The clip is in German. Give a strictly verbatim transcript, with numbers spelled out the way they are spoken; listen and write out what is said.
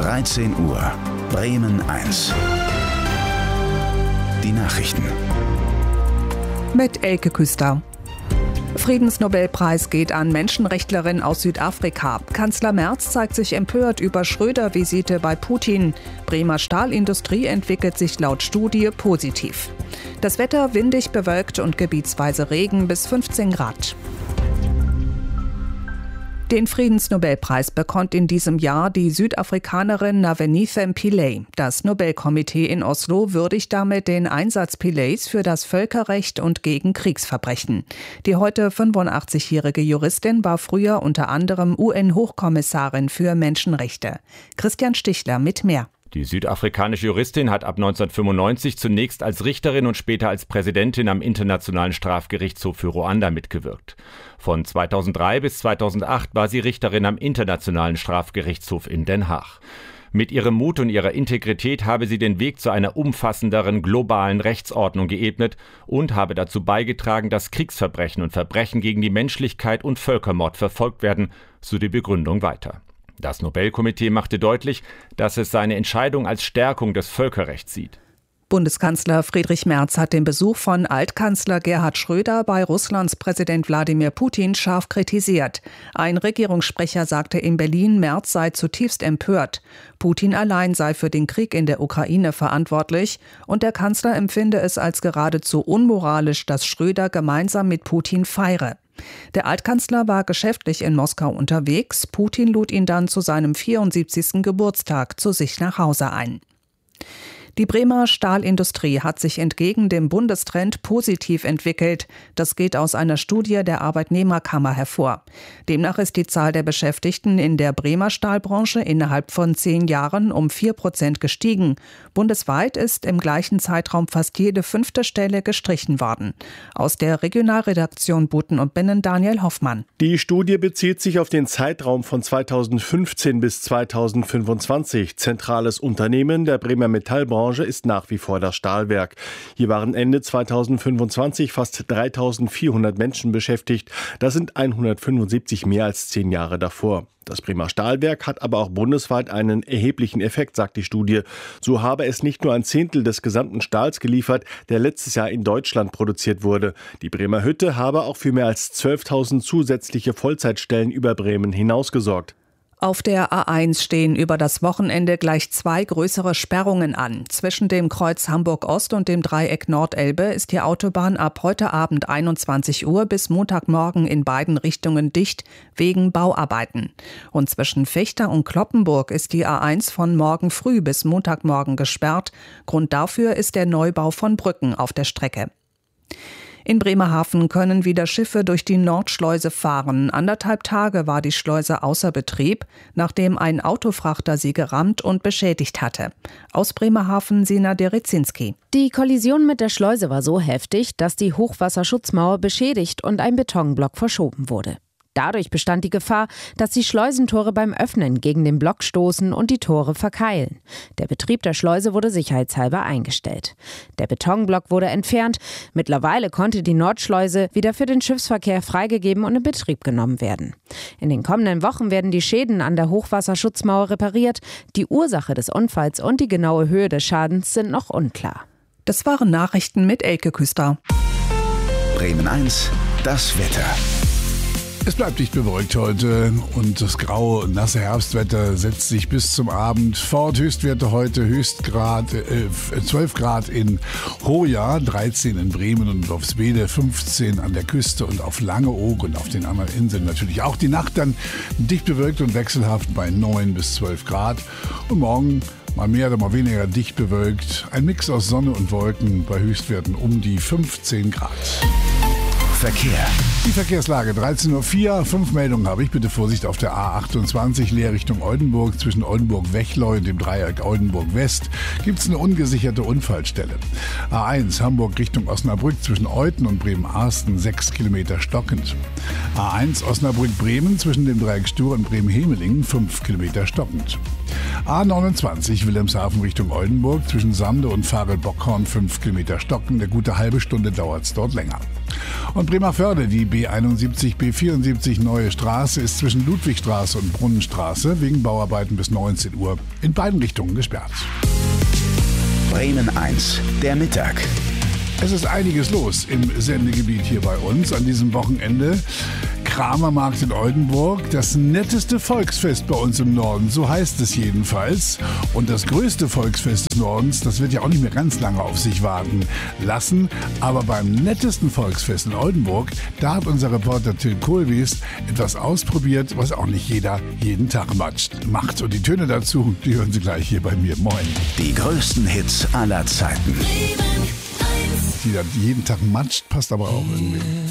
dreizehn Uhr, Bremen eins. Die Nachrichten. Mit Elke Küster. Friedensnobelpreis geht an Menschenrechtlerin aus Südafrika. Kanzler Merz zeigt sich empört über Schröder-Visite bei Putin. Bremer Stahlindustrie entwickelt sich laut Studie positiv. Das Wetter windig bewölkt und gebietsweise Regen bis fünfzehn Grad. Den Friedensnobelpreis bekommt in diesem Jahr die Südafrikanerin Navenithem Pillay. Das Nobelkomitee in Oslo würdigt damit den Einsatz Pillays für das Völkerrecht und gegen Kriegsverbrechen. Die heute fünfundachtzigjährige Juristin war früher unter anderem U N-Hochkommissarin für Menschenrechte. Christian Stichler mit mehr. Die südafrikanische Juristin hat ab neunzehnhundertfünfundneunzig zunächst als Richterin und später als Präsidentin am Internationalen Strafgerichtshof für Ruanda mitgewirkt. Von zweitausenddrei bis zweitausendacht war sie Richterin am Internationalen Strafgerichtshof in Den Haag. Mit ihrem Mut und ihrer Integrität habe sie den Weg zu einer umfassenderen globalen Rechtsordnung geebnet und habe dazu beigetragen, dass Kriegsverbrechen und Verbrechen gegen die Menschlichkeit und Völkermord verfolgt werden, so die Begründung weiter. Das Nobelkomitee machte deutlich, dass es seine Entscheidung als Stärkung des Völkerrechts sieht. Bundeskanzler Friedrich Merz hat den Besuch von Altkanzler Gerhard Schröder bei Russlands Präsident Wladimir Putin scharf kritisiert. Ein Regierungssprecher sagte in Berlin, Merz sei zutiefst empört. Putin allein sei für den Krieg in der Ukraine verantwortlich und der Kanzler empfinde es als geradezu unmoralisch, dass Schröder gemeinsam mit Putin feiere. Der Altkanzler war geschäftlich in Moskau unterwegs. Putin lud ihn dann zu seinem vierundsiebzigsten Geburtstag zu sich nach Hause ein. Die Bremer Stahlindustrie hat sich entgegen dem Bundestrend positiv entwickelt. Das geht aus einer Studie der Arbeitnehmerkammer hervor. Demnach ist die Zahl der Beschäftigten in der Bremer Stahlbranche innerhalb von zehn Jahren um vier Prozent gestiegen. Bundesweit ist im gleichen Zeitraum fast jede fünfte Stelle gestrichen worden. Aus der Regionalredaktion Buten und Binnen Daniel Hoffmann. Die Studie bezieht sich auf den Zeitraum von zweitausendfünfzehn bis zweitausendfünfundzwanzig. Zentrales Unternehmen der Bremer Metallbranche ist nach wie vor das Stahlwerk. Hier waren Ende zweitausendfünfundzwanzig fast dreitausendvierhundert Menschen beschäftigt. Das sind hundertfünfundsiebzig mehr als zehn Jahre davor. Das Bremer Stahlwerk hat aber auch bundesweit einen erheblichen Effekt, sagt die Studie. So habe es nicht nur ein Zehntel des gesamten Stahls geliefert, der letztes Jahr in Deutschland produziert wurde. Die Bremer Hütte habe auch für mehr als zwölftausend zusätzliche Vollzeitstellen über Bremen hinaus gesorgt. Auf der A eins stehen über das Wochenende gleich zwei größere Sperrungen an. Zwischen dem Kreuz Hamburg-Ost und dem Dreieck Nordelbe ist die Autobahn ab heute Abend einundzwanzig Uhr bis Montagmorgen in beiden Richtungen dicht wegen Bauarbeiten. Und zwischen Vechta und Cloppenburg ist die A eins von morgen früh bis Montagmorgen gesperrt. Grund dafür ist der Neubau von Brücken auf der Strecke. In Bremerhaven können wieder Schiffe durch die Nordschleuse fahren. Anderthalb Tage war die Schleuse außer Betrieb, nachdem ein Autofrachter sie gerammt und beschädigt hatte. Aus Bremerhaven Sina Derezinski. Die Kollision mit der Schleuse war so heftig, dass die Hochwasserschutzmauer beschädigt und ein Betonblock verschoben wurde. Dadurch bestand die Gefahr, dass die Schleusentore beim Öffnen gegen den Block stoßen und die Tore verkeilen. Der Betrieb der Schleuse wurde sicherheitshalber eingestellt. Der Betonblock wurde entfernt. Mittlerweile konnte die Nordschleuse wieder für den Schiffsverkehr freigegeben und in Betrieb genommen werden. In den kommenden Wochen werden die Schäden an der Hochwasserschutzmauer repariert. Die Ursache des Unfalls und die genaue Höhe des Schadens sind noch unklar. Das waren Nachrichten mit Elke Küster. Bremen eins, das Wetter. Es bleibt dicht bewölkt heute und das graue und nasse Herbstwetter setzt sich bis zum Abend fort. Höchstwerte heute Höchstgrad äh, zwölf Grad in Hoya, dreizehn in Bremen und Wolfswede, fünfzehn an der Küste und auf Langeoog und auf den anderen Inseln natürlich auch. Die Nacht dann dicht bewölkt und wechselhaft bei neun bis zwölf Grad und morgen mal mehr oder mal weniger dicht bewölkt. Ein Mix aus Sonne und Wolken bei Höchstwerten um die fünfzehn Grad. Verkehr. Die Verkehrslage dreizehn Uhr vier, fünf Meldungen habe ich. Bitte Vorsicht auf der A achtundzwanzig, Leer Richtung Oldenburg. Zwischen Oldenburg-Wechleu und dem Dreieck Oldenburg-West gibt es eine ungesicherte Unfallstelle. A eins, Hamburg Richtung Osnabrück. Zwischen Euthen und Bremen-Arsten sechs Kilometer stockend. A eins, Osnabrück-Bremen. Zwischen dem Dreieck Stur und Bremen-Hemelingen fünf Kilometer stockend. A neunundzwanzig Wilhelmshaven Richtung Oldenburg zwischen Sande und Farel-Bockhorn fünf Kilometer stocken. Eine gute halbe Stunde dauert es dort länger. Und Bremervörde, die B einundsiebzig B vierundsiebzig Neue Straße ist zwischen Ludwigstraße und Brunnenstraße wegen Bauarbeiten bis neunzehn Uhr in beiden Richtungen gesperrt. Bremen eins, der Mittag. Es ist einiges los im Sendegebiet hier bei uns an diesem Wochenende. Kramermarkt in Oldenburg, das netteste Volksfest bei uns im Norden, so heißt es jedenfalls. Und das größte Volksfest des Nordens, das wird ja auch nicht mehr ganz lange auf sich warten lassen. Aber beim nettesten Volksfest in Oldenburg, da hat unser Reporter Till Kohlwies etwas ausprobiert, was auch nicht jeder jeden Tag macht. Und die Töne dazu, die hören Sie gleich hier bei mir. Moin. Die größten Hits aller Zeiten. Die dann jeden Tag matscht, passt aber auch irgendwie.